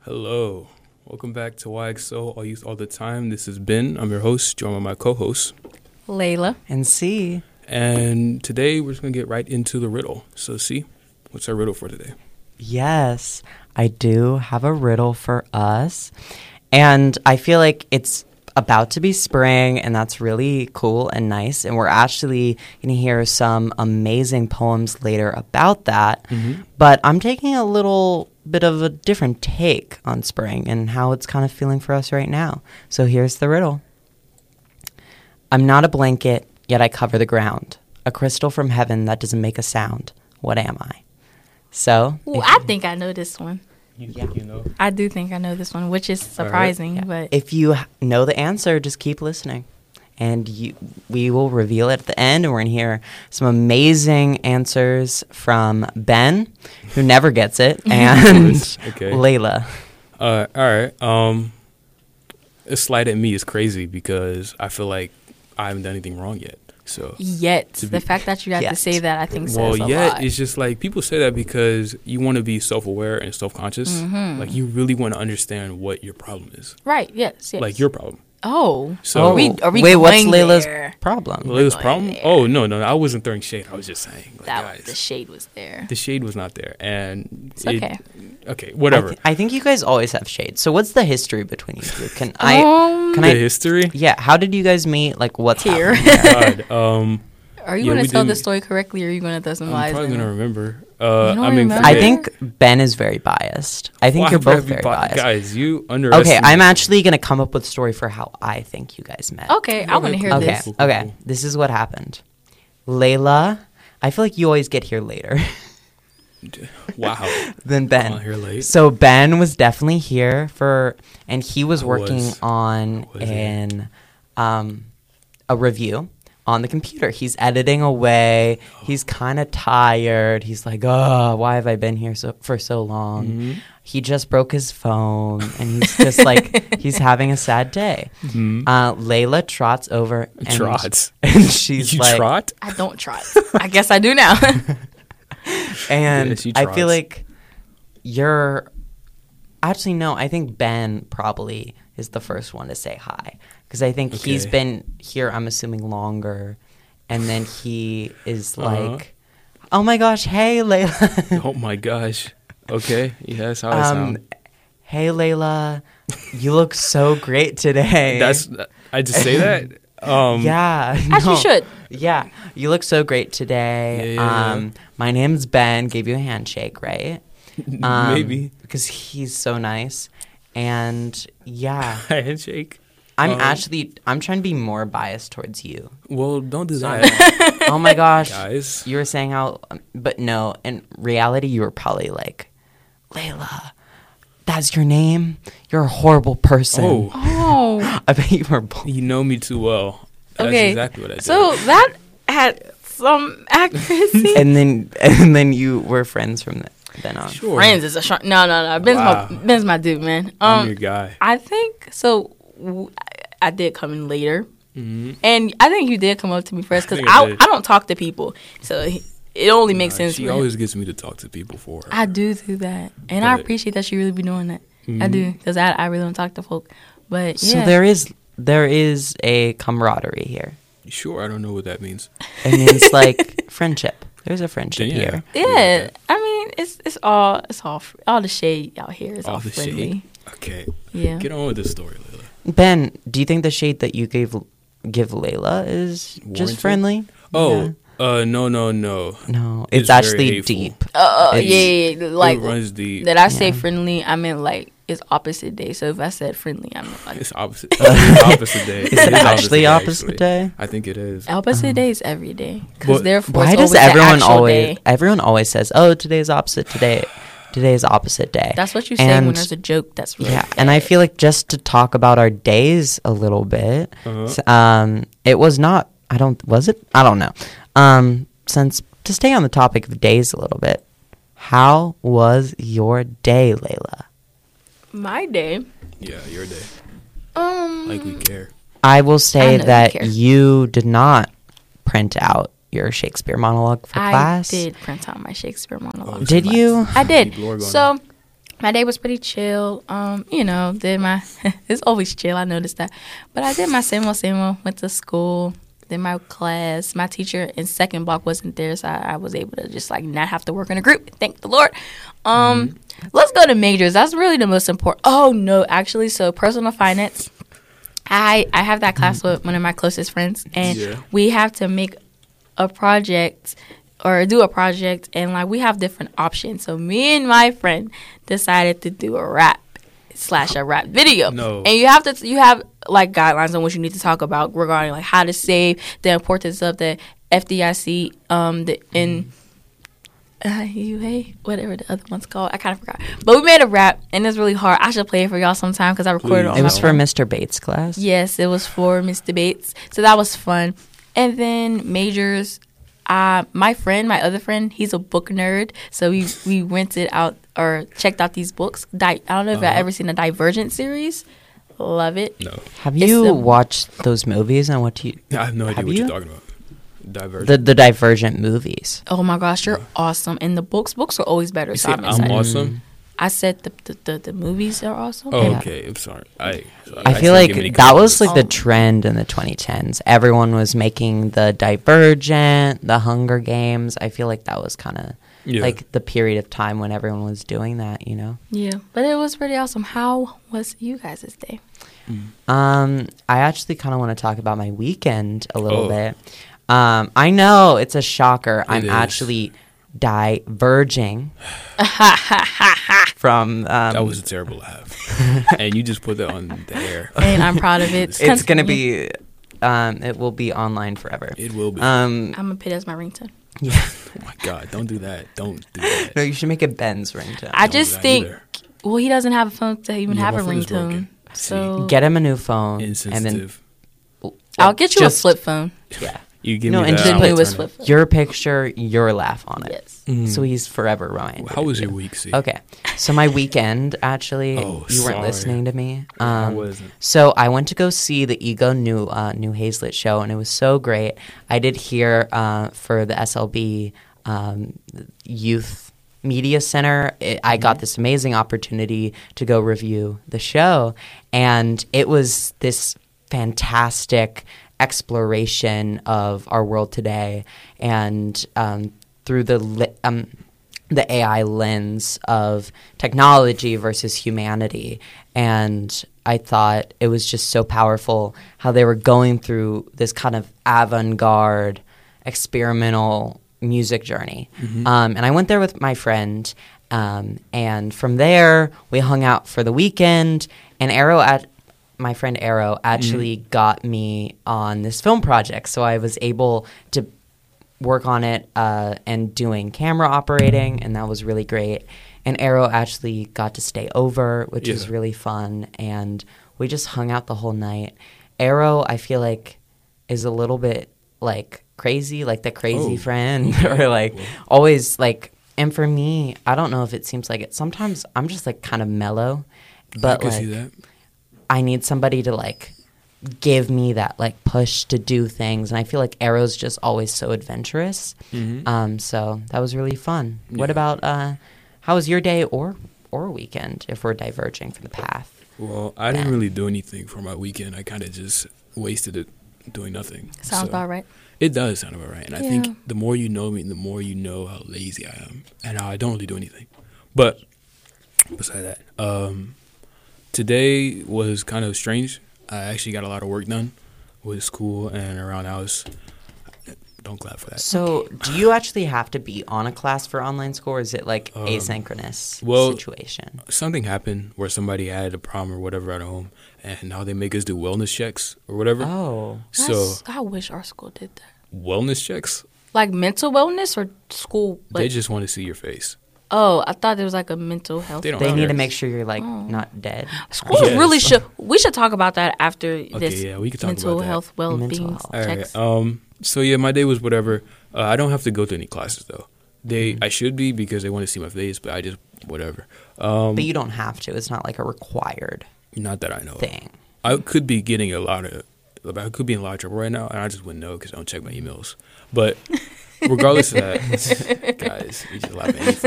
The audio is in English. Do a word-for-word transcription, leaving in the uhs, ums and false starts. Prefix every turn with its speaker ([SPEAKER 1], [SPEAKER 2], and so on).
[SPEAKER 1] Hello. Welcome back to Y X O, All Youth All the Time. This is Ben. I'm your host, joined by my co-host,
[SPEAKER 2] Layla.
[SPEAKER 3] And C.
[SPEAKER 1] And today we're just going to get right into the riddle. So, C, what's our riddle for today?
[SPEAKER 3] Yes, I do have a riddle for us. And I feel like it's about to be spring, and that's really cool and nice. And we're actually going to hear some amazing poems later about that. Mm-hmm. But I'm taking a little bit of a different take on spring and how it's kind of feeling for us right now. So here's the riddle. I'm not a blanket, yet I cover the ground. A crystal from heaven that doesn't make a sound. What am I? So,
[SPEAKER 2] Ooh, I think I know this one.
[SPEAKER 1] You think you know?
[SPEAKER 2] I do think I know this one, which is surprising.
[SPEAKER 3] Yeah.
[SPEAKER 2] But
[SPEAKER 3] if you know the answer, just keep listening. And you, we will reveal it at the end, and we're going to hear some amazing answers from Ben, who never gets it, and
[SPEAKER 1] okay.
[SPEAKER 3] Layla.
[SPEAKER 1] Uh, all right. Um, a slight at me is crazy because I feel like I haven't done anything wrong yet. So
[SPEAKER 2] yet,
[SPEAKER 1] be,
[SPEAKER 2] the fact that you have
[SPEAKER 3] yet.
[SPEAKER 2] to say that, I think, says
[SPEAKER 1] well,
[SPEAKER 2] a
[SPEAKER 1] yet
[SPEAKER 2] lot.
[SPEAKER 1] it's just like people say that because you want to be self-aware and self-conscious.
[SPEAKER 2] Mm-hmm.
[SPEAKER 1] Like you really want to understand what your problem is.
[SPEAKER 2] Right, yes, yes.
[SPEAKER 1] Like your problem.
[SPEAKER 2] Oh.
[SPEAKER 1] So
[SPEAKER 2] are we, are we
[SPEAKER 3] wait, what's
[SPEAKER 2] going
[SPEAKER 3] Layla's
[SPEAKER 2] there?
[SPEAKER 3] problem?
[SPEAKER 1] Layla's
[SPEAKER 2] going
[SPEAKER 1] problem?
[SPEAKER 2] there.
[SPEAKER 1] Oh, no, no, I wasn't throwing shade. I was just saying, like,
[SPEAKER 2] That
[SPEAKER 1] guys,
[SPEAKER 2] the shade was there.
[SPEAKER 1] the shade was not there. And
[SPEAKER 2] It's
[SPEAKER 1] it,
[SPEAKER 2] okay.
[SPEAKER 1] Okay, whatever.
[SPEAKER 3] I, th- I think you guys always have shade. So what's the history between you two? Can I?
[SPEAKER 2] Um,
[SPEAKER 3] Can
[SPEAKER 1] the
[SPEAKER 3] I?
[SPEAKER 1] history?
[SPEAKER 3] Yeah. How did you guys meet? Like, what's
[SPEAKER 2] Here.
[SPEAKER 3] happening?
[SPEAKER 1] God, um,
[SPEAKER 2] Are you
[SPEAKER 1] yeah,
[SPEAKER 2] going
[SPEAKER 1] we
[SPEAKER 2] to tell the
[SPEAKER 1] didn't-
[SPEAKER 2] story correctly, or are you going to throw some
[SPEAKER 1] I'm
[SPEAKER 2] lies
[SPEAKER 1] probably
[SPEAKER 2] in
[SPEAKER 1] going to
[SPEAKER 2] it?
[SPEAKER 1] remember. Uh,
[SPEAKER 2] You don't
[SPEAKER 1] I mean,
[SPEAKER 2] remember?
[SPEAKER 3] I
[SPEAKER 1] forget.
[SPEAKER 3] think Ben is very biased. I think
[SPEAKER 1] Why
[SPEAKER 3] you're
[SPEAKER 1] would I
[SPEAKER 3] both
[SPEAKER 1] be
[SPEAKER 3] very
[SPEAKER 1] bi-
[SPEAKER 3] biased.
[SPEAKER 1] Guys, you underestimate.
[SPEAKER 3] Okay, I'm actually going to come up with a story for how I think you guys met.
[SPEAKER 2] Okay, I want to hear
[SPEAKER 1] cool.
[SPEAKER 3] Okay,
[SPEAKER 2] this.
[SPEAKER 1] Cool, cool,
[SPEAKER 3] okay.
[SPEAKER 1] cool.
[SPEAKER 3] This is what happened. Layla, I feel like you always get here later
[SPEAKER 1] Wow.
[SPEAKER 3] than Ben.
[SPEAKER 1] I'm here late.
[SPEAKER 3] So Ben was definitely here for, and he was
[SPEAKER 1] I
[SPEAKER 3] working
[SPEAKER 1] was.
[SPEAKER 3] on
[SPEAKER 1] I was
[SPEAKER 3] an um, a review on the computer. He's editing away. He's kind of tired. He's like, oh, why have I been here so for so long?
[SPEAKER 1] Mhm.
[SPEAKER 3] He just broke his phone, and he's just like, he's having a sad day.
[SPEAKER 1] Mhm.
[SPEAKER 3] Uh, Layla trots over. And,
[SPEAKER 1] Trots.
[SPEAKER 3] And she's
[SPEAKER 1] You
[SPEAKER 3] like,
[SPEAKER 1] trot?
[SPEAKER 2] I don't trot. I guess I do now.
[SPEAKER 3] and
[SPEAKER 1] Yeah, she
[SPEAKER 3] I feel
[SPEAKER 1] trots.
[SPEAKER 3] like you're actually no. I think Ben probably is the first one to say hi because I think he's
[SPEAKER 1] Okay.
[SPEAKER 3] been here. I'm assuming longer, and then he is
[SPEAKER 1] Uh-huh.
[SPEAKER 3] like, "Oh my gosh, hey Layla."
[SPEAKER 1] Oh, my gosh. Okay. Yeah, that's how I
[SPEAKER 3] um,
[SPEAKER 1] sound.
[SPEAKER 3] hey Layla, you look so great today.
[SPEAKER 1] That's, I just say that? Um,
[SPEAKER 3] yeah,
[SPEAKER 2] As you
[SPEAKER 3] no.
[SPEAKER 2] should.
[SPEAKER 3] Yeah, you look so great today.
[SPEAKER 1] Yeah, yeah,
[SPEAKER 3] um, my name's Ben. Gave you a handshake, right? Um,
[SPEAKER 1] Maybe.
[SPEAKER 3] because he's so nice, and yeah,
[SPEAKER 1] Handshake.
[SPEAKER 3] I'm
[SPEAKER 1] Um,
[SPEAKER 3] actually I'm trying to be more biased towards you.
[SPEAKER 1] Well, don't do that,
[SPEAKER 3] Oh my gosh,
[SPEAKER 1] guys.
[SPEAKER 3] you were saying how, but no, in reality, you were probably like, Layla, that's your name. You're a horrible person.
[SPEAKER 1] Oh,
[SPEAKER 2] Oh.
[SPEAKER 3] I bet you were. Both.
[SPEAKER 1] you know me too well. That's
[SPEAKER 2] Okay.
[SPEAKER 1] exactly what I did.
[SPEAKER 2] So that had some accuracy.
[SPEAKER 3] And then and then you were friends from the, then on.
[SPEAKER 1] sure.
[SPEAKER 2] Friends is a sh- no, no, no. Ben's
[SPEAKER 1] Wow.
[SPEAKER 2] my Ben's my dude, man.
[SPEAKER 1] I'm
[SPEAKER 2] Um,
[SPEAKER 1] your guy.
[SPEAKER 2] I think so. W- I did come in later,
[SPEAKER 1] Mm-hmm.
[SPEAKER 2] and I think you did come up to me first
[SPEAKER 1] I
[SPEAKER 2] because
[SPEAKER 1] think I
[SPEAKER 2] I,
[SPEAKER 1] did.
[SPEAKER 2] I don't talk to people, so he- it only makes
[SPEAKER 1] Nah,
[SPEAKER 2] sense.
[SPEAKER 1] She
[SPEAKER 2] for him.
[SPEAKER 1] always gets me to talk to people for her.
[SPEAKER 2] I do do that, and I
[SPEAKER 1] But-
[SPEAKER 2] appreciate that you really be doing that. I
[SPEAKER 1] Mhm.
[SPEAKER 2] do because I I really don't talk to folk, but
[SPEAKER 3] So
[SPEAKER 2] yeah.
[SPEAKER 3] there is there is a camaraderie here.
[SPEAKER 1] Sure, I don't know what that means.
[SPEAKER 3] It means like friendship. There's a friendship
[SPEAKER 1] Yeah.
[SPEAKER 3] here.
[SPEAKER 2] Yeah, I mean it's it's all it's all fr- all the shade out here is all,
[SPEAKER 1] All the
[SPEAKER 2] friendly.
[SPEAKER 1] shade. Okay,
[SPEAKER 2] Yeah.
[SPEAKER 1] get on with the story, Layla.
[SPEAKER 3] Ben, do you think the shade that you gave give Layla is
[SPEAKER 1] Warranted?
[SPEAKER 3] just friendly?
[SPEAKER 1] Oh, uh, no, no, no.
[SPEAKER 3] No,
[SPEAKER 1] It's
[SPEAKER 3] it's,
[SPEAKER 1] very
[SPEAKER 3] actually
[SPEAKER 1] hateful.
[SPEAKER 3] deep.
[SPEAKER 2] Uh, yeah,
[SPEAKER 3] It's-
[SPEAKER 2] yeah, yeah, like
[SPEAKER 1] it runs deep.
[SPEAKER 2] that. I say
[SPEAKER 3] Yeah.
[SPEAKER 2] friendly. I meant like it's opposite day. So if I said friendly, I meant like
[SPEAKER 1] It's opposite. It's opposite day.
[SPEAKER 3] Is it actually opposite
[SPEAKER 1] actually.
[SPEAKER 3] day?
[SPEAKER 1] I think it is.
[SPEAKER 2] opposite day is every day because
[SPEAKER 1] But
[SPEAKER 2] therefore
[SPEAKER 3] Why
[SPEAKER 2] it's
[SPEAKER 3] does
[SPEAKER 2] always the
[SPEAKER 3] everyone
[SPEAKER 2] actual
[SPEAKER 3] always
[SPEAKER 2] day.
[SPEAKER 3] everyone always says, "Oh, today's opposite today. Today is opposite day."
[SPEAKER 2] That's what you say when
[SPEAKER 3] And-
[SPEAKER 2] there's a joke. That's really
[SPEAKER 3] yeah, and I feel like just to talk about our days a little bit,
[SPEAKER 1] Uh-huh.
[SPEAKER 3] s- um, it was not. I don't. Was it? I don't know. Um, since to stay on the topic of days a little bit, how was your day, Layla?
[SPEAKER 2] my day.
[SPEAKER 1] Yeah, your day.
[SPEAKER 2] Um,
[SPEAKER 1] Like we care.
[SPEAKER 3] I will
[SPEAKER 2] I
[SPEAKER 3] say
[SPEAKER 2] know you
[SPEAKER 3] that
[SPEAKER 2] care.
[SPEAKER 3] you did not print out your Shakespeare monologue for
[SPEAKER 2] I
[SPEAKER 3] class.
[SPEAKER 2] did print out my Shakespeare monologue.
[SPEAKER 1] Oh,
[SPEAKER 2] for
[SPEAKER 3] Did
[SPEAKER 2] class.
[SPEAKER 3] you?
[SPEAKER 2] I did.
[SPEAKER 1] Keep Lord going
[SPEAKER 2] So, my day was pretty chill. Um, you know, did my it's always chill. I noticed that, but I did my same old, same old. Went to school, did my class. My teacher in second block wasn't there, so I, I was able to just like not have to work in a group. Thank the Lord. Um, mm-hmm. Let's go to majors. That's really the most important. Oh no, actually, so personal finance. I I have that class with one of my closest friends, and yeah. we have to make a project or do a project, and like we have different options. So me and my friend decided to do a rap slash a rap video.
[SPEAKER 1] No.
[SPEAKER 2] And you have to you have like guidelines on what you need to talk about regarding like how to save, the importance of the F D I C, um, the in uh, U A, whatever the other one's called. I kind of forgot. But we made a rap, and it's really hard. I should play it for y'all sometime because I recorded it on
[SPEAKER 3] It was
[SPEAKER 2] my
[SPEAKER 3] for
[SPEAKER 2] phone.
[SPEAKER 3] Mister Bates' class.
[SPEAKER 2] Yes, it was for Mister Bates. So that was fun. And then majors. Uh, my friend, my other friend, he's a book nerd. So we, we rented out or checked out these books. Di- I don't know if uh-huh. you've ever seen the Divergent series. Love it.
[SPEAKER 1] No.
[SPEAKER 3] Have you watched those movies and what do you...
[SPEAKER 1] I have no idea
[SPEAKER 3] have
[SPEAKER 1] what
[SPEAKER 3] you?
[SPEAKER 1] you're talking about. Divergent.
[SPEAKER 3] The, the Divergent movies.
[SPEAKER 2] Oh my gosh, you're yeah. awesome. And the books, books are always better.
[SPEAKER 1] You
[SPEAKER 2] so
[SPEAKER 1] I'm, I'm awesome?
[SPEAKER 2] I said the, the, the, the movies are awesome.
[SPEAKER 1] Oh,
[SPEAKER 2] yeah.
[SPEAKER 1] okay. I'm sorry. I sorry.
[SPEAKER 3] I, I feel like that was like
[SPEAKER 2] oh.
[SPEAKER 3] the trend in the twenty tens. Everyone was making the Divergent, the Hunger Games. I feel like that was kind of yeah. like the period of time when everyone was doing that, you know?
[SPEAKER 2] Yeah, but it was pretty awesome. How was you guys' day?
[SPEAKER 3] Mm. Um, I actually kind of want to talk about my weekend a little
[SPEAKER 1] oh.
[SPEAKER 3] bit. Um, I know it's a shocker. It I'm
[SPEAKER 1] is.
[SPEAKER 3] actually diverging from um,
[SPEAKER 1] that was a terrible laugh. And you just put that on the air.
[SPEAKER 2] And I'm proud of it.
[SPEAKER 3] It's gonna be um it will be online forever.
[SPEAKER 1] It will be.
[SPEAKER 3] um
[SPEAKER 2] I'm gonna put it as my ringtone.
[SPEAKER 3] Yeah.
[SPEAKER 1] Oh my god, don't do that. Don't do that.
[SPEAKER 3] No, you should make it Ben's ringtone.
[SPEAKER 2] I
[SPEAKER 1] Don't
[SPEAKER 2] just think
[SPEAKER 1] either.
[SPEAKER 2] well he doesn't have a phone to even
[SPEAKER 1] Yeah,
[SPEAKER 2] have
[SPEAKER 1] my
[SPEAKER 2] a
[SPEAKER 1] phone is
[SPEAKER 2] ringtone.
[SPEAKER 1] broken.
[SPEAKER 2] So
[SPEAKER 3] get him a new phone
[SPEAKER 1] Insensitive.
[SPEAKER 3] and then
[SPEAKER 2] I'll get you
[SPEAKER 3] just,
[SPEAKER 2] a flip phone.
[SPEAKER 3] Yeah.
[SPEAKER 1] You give
[SPEAKER 3] No,
[SPEAKER 1] me
[SPEAKER 3] and
[SPEAKER 1] that.
[SPEAKER 3] just
[SPEAKER 1] I'll
[SPEAKER 3] put
[SPEAKER 1] turn
[SPEAKER 2] with
[SPEAKER 1] it.
[SPEAKER 2] flip phone.
[SPEAKER 3] your picture, your laugh on it.
[SPEAKER 2] Yes.
[SPEAKER 1] Mm.
[SPEAKER 3] So he's forever reminded.
[SPEAKER 1] How was
[SPEAKER 3] of
[SPEAKER 1] your
[SPEAKER 3] you.
[SPEAKER 1] week, C?
[SPEAKER 3] Okay. So my weekend, actually,
[SPEAKER 1] Oh,
[SPEAKER 3] you weren't
[SPEAKER 1] sorry.
[SPEAKER 3] listening to me.
[SPEAKER 1] I
[SPEAKER 3] Um,
[SPEAKER 1] wasn't.
[SPEAKER 3] So I went to go see the Ego New uh, New Hazlitt show, and it was so great. I did hear uh, for the S L B um, Youth Media Center, it, I got this amazing opportunity to go review the show, and it was this fantastic exploration of our world today, and um, through the li- um, the A I lens of technology versus humanity. And I thought it was just so powerful how they were going through this kind of avant-garde experimental music journey.
[SPEAKER 1] Mm-hmm.
[SPEAKER 3] Um, and I went there with my friend, um, and from there we hung out for the weekend, and Arrow at my friend Arrow actually mm-hmm. got me on this film project. So I was able to work on it uh, and doing camera operating, and that was really great. And Arrow actually got to stay over, which
[SPEAKER 1] yeah.
[SPEAKER 3] was really fun, and we just hung out the whole night. Arrow, I feel like, is a little bit, like, crazy, like the crazy
[SPEAKER 1] oh.
[SPEAKER 3] friend, or, like, well. always, like, and for me, I don't know if it seems like it. Sometimes I'm just, like, kind of mellow, but,
[SPEAKER 1] I can
[SPEAKER 3] like,
[SPEAKER 1] see that.
[SPEAKER 3] I need somebody to, like, give me that, like, push to do things. And I feel like Arrow's just always so adventurous.
[SPEAKER 1] Mm-hmm.
[SPEAKER 3] Um, so that was really fun.
[SPEAKER 1] Yeah.
[SPEAKER 3] What about, uh, how was your day or or weekend, if we're diverging from the path?
[SPEAKER 1] Well, I didn't really do anything for my weekend. I kind of just wasted it doing nothing.
[SPEAKER 2] Sounds
[SPEAKER 1] so
[SPEAKER 2] about right.
[SPEAKER 1] It does sound about right. And I
[SPEAKER 2] Yeah.
[SPEAKER 1] think the more you know me, the more you know how lazy I am and how I don't really do anything. But besides that, um, today was kind of strange. I actually got a lot of work done with school and around the house. Don't clap for that.
[SPEAKER 3] So do you actually have to be on a class for online school, or is it like
[SPEAKER 1] Um,
[SPEAKER 3] asynchronous
[SPEAKER 1] well,
[SPEAKER 3] situation?
[SPEAKER 1] Something happened where somebody had a problem or whatever at home, and now they make us do wellness checks or whatever.
[SPEAKER 3] Oh.
[SPEAKER 1] So
[SPEAKER 2] That's- I wish our school did that.
[SPEAKER 1] wellness checks,
[SPEAKER 2] Like mental wellness or school? Like,
[SPEAKER 1] they just want to see your face.
[SPEAKER 2] oh, I thought there was like a mental health.
[SPEAKER 1] They don't
[SPEAKER 3] They
[SPEAKER 1] care.
[SPEAKER 3] need to make sure you're, like,
[SPEAKER 2] Oh.
[SPEAKER 3] not dead.
[SPEAKER 2] Schools
[SPEAKER 1] Yes.
[SPEAKER 2] really should. We should talk about that after
[SPEAKER 1] Okay,
[SPEAKER 2] this
[SPEAKER 1] yeah, we could talk
[SPEAKER 2] mental
[SPEAKER 1] about that.
[SPEAKER 2] health well-being
[SPEAKER 3] Mental health.
[SPEAKER 1] All right.
[SPEAKER 2] checks.
[SPEAKER 1] Um. So yeah, my day was whatever. Uh, I don't have to go to any classes though. They
[SPEAKER 3] Mm-hmm.
[SPEAKER 1] I should be because they want to see my face, but I just whatever. Um.
[SPEAKER 3] But you don't have to. It's not like a required
[SPEAKER 1] Not that I know. of.
[SPEAKER 3] thing.
[SPEAKER 1] I could be getting a lot of. I could be in a lot of trouble right now, and I just wouldn't know because I don't check my emails. But regardless of that, guys, you just laugh at anything.